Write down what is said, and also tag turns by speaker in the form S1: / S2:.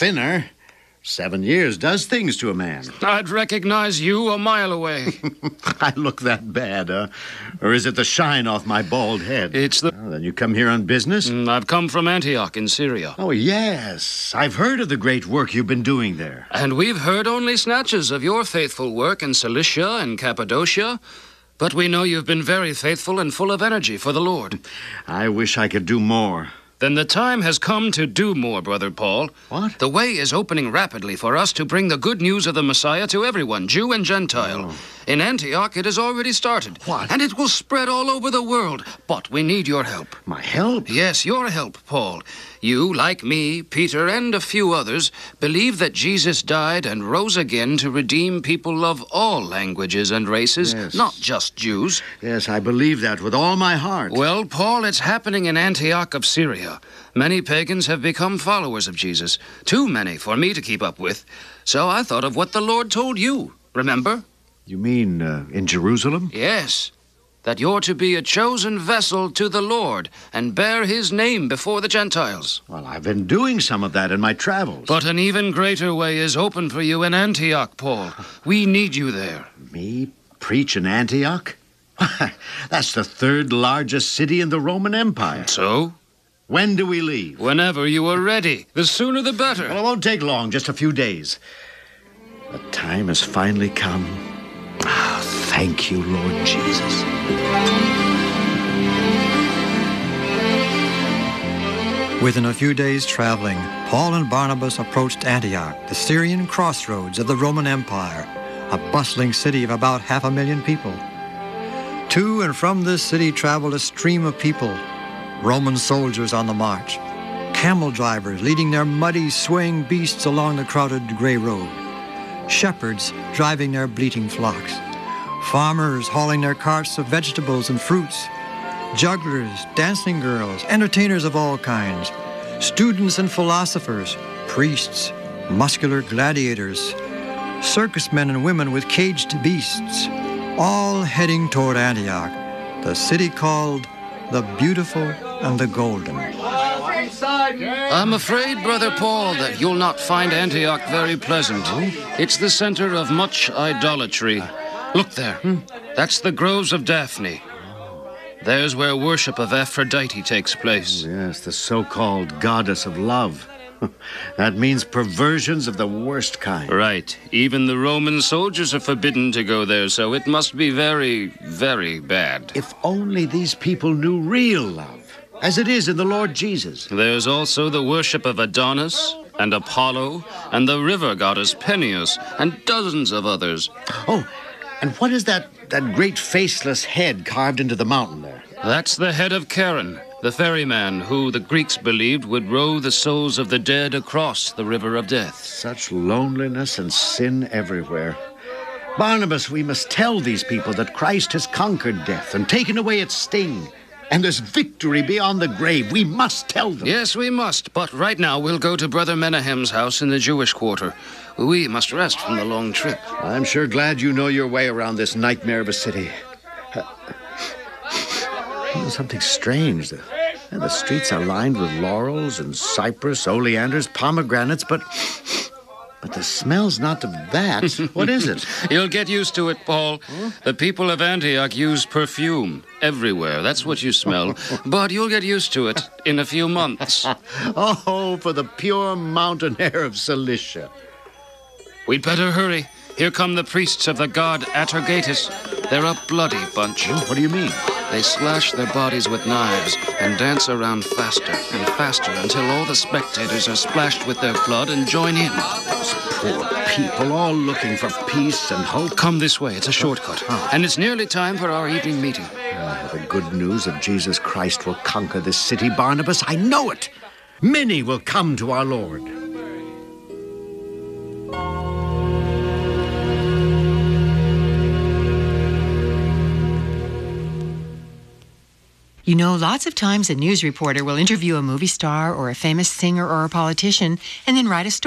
S1: thinner. 7 years does things to a man.
S2: I'd recognize you a mile away.
S1: I look that bad, huh? Or is it the shine off my bald head?
S2: It's the...
S1: Oh, then you come here on business?
S2: I've come from Antioch in Syria.
S1: Oh, yes. I've heard of the great work you've been doing there.
S2: And we've heard only snatches of your faithful work in Cilicia and Cappadocia. But we know you've been very faithful and full of energy for the Lord.
S1: I wish I could do more.
S2: Then the time has come to do more, Brother Paul.
S1: What?
S2: The way is opening rapidly for us to bring the good news of the Messiah to everyone, Jew and Gentile.
S1: Oh.
S2: In Antioch, it has already started.
S1: What?
S2: And it will spread all over the world. But we need your help.
S1: My help?
S2: Yes, your help, Paul. You, like me, Peter, and a few others, believe that Jesus died and rose again to redeem people of all languages and races,
S1: Yes.
S2: not just Jews.
S1: Yes, I believe that with all my heart.
S2: Well, Paul, it's happening in Antioch of Syria. Many pagans have become followers of Jesus. Too many for me to keep up with. So I thought of what the Lord told you. Remember?
S1: You mean in Jerusalem?
S2: Yes. That you're to be a chosen vessel to the Lord and bear his name before the Gentiles.
S1: Well, I've been doing some of that in my travels.
S2: But an even greater way is open for you in Antioch, Paul. We need you there.
S1: Me preach in Antioch? That's the third largest city in the Roman Empire.
S2: So?
S1: When do we leave?
S2: Whenever you are ready. The sooner the better.
S1: Well, it won't take long, just a few days. The time has finally come. Ah, thank you, Lord Jesus.
S3: Within a few days' traveling, Paul and Barnabas approached Antioch, the Syrian crossroads of the Roman Empire, a bustling city of about 500,000 people. To and from this city traveled a stream of people, Roman soldiers on the march, camel drivers leading their muddy, swaying beasts along the crowded gray road, shepherds driving their bleating flocks, farmers hauling their carts of vegetables and fruits, jugglers, dancing girls, entertainers of all kinds, students and philosophers, priests, muscular gladiators, circus men and women with caged beasts, all heading toward Antioch, the city called the Beautiful and the Golden.
S2: I'm afraid, Brother Paul, that you'll not find Antioch very pleasant. It's the center of much idolatry. Look there. That's the groves of Daphne. There's where worship of Aphrodite takes place.
S1: Yes, the so-called goddess of love. That means perversions of the worst kind.
S2: Right. Even the Roman soldiers are forbidden to go there, so it must be very, very bad.
S1: If only these people knew real love, as it is in the Lord Jesus.
S2: There's also the worship of Adonis and Apollo and the river goddess Peneus and dozens of others.
S1: Oh, and what is that great faceless head carved into the mountain there?
S2: That's the head of Charon, the ferryman who the Greeks believed would row the souls of the dead across the river of death.
S1: Such loneliness and sin everywhere. Barnabas, we must tell these people that Christ has conquered death and taken away its sting. And there's victory beyond the grave. We must tell them.
S2: Yes, we must. But right now we'll go to Brother Menahem's house in the Jewish quarter. We must rest from the long trip.
S1: I'm sure glad you know your way around this nightmare of a city. Something strange. The streets are lined with laurels and cypress, oleanders, pomegranates, but the smell's not of that. What is it?
S2: You'll get used to it, Paul. The people of Antioch use perfume everywhere. That's what you smell. But you'll get used to it in a few months.
S1: Oh, for the pure mountain air of Cilicia.
S2: We'd better hurry. Here come the priests of the god Atargatis. They're a bloody bunch.
S1: What do you mean?
S2: They slash their bodies with knives and dance around faster and faster until all the spectators are splashed with their blood and join in.
S1: Those poor people, all looking for peace and hope.
S2: Come this way. It's a shortcut. And it's nearly time for our evening meeting.
S1: The good news of Jesus Christ will conquer this city, Barnabas. I know it. Many will come to our Lord.
S4: You know, lots of times a news reporter will interview a movie star or a famous singer or a politician and then write a story.